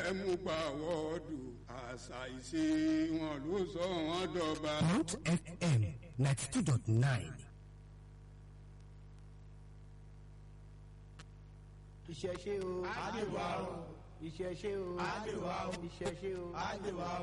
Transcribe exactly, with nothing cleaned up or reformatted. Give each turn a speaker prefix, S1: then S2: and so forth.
S1: mú pa wọ́ọ̀dù àṣà ìṣe wọn ló sọ wọ́n dọba.
S2: Mount F M ninety two dot nine.
S3: ìṣẹ̀ṣe o.
S4: àdèwà o.
S3: ìṣẹ̀ṣe o.
S4: àdèwà o.
S3: ìṣẹ̀ṣe o.
S4: àdèwà o.